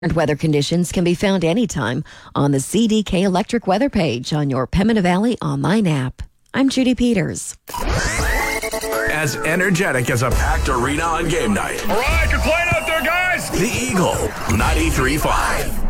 And weather conditions can be found anytime on the CDK Electric weather page on your Pembina Valley online app. I'm Judy Peters. As energetic as a packed arena on game night. All right, you're playing out there, guys. The Eagle 93.5.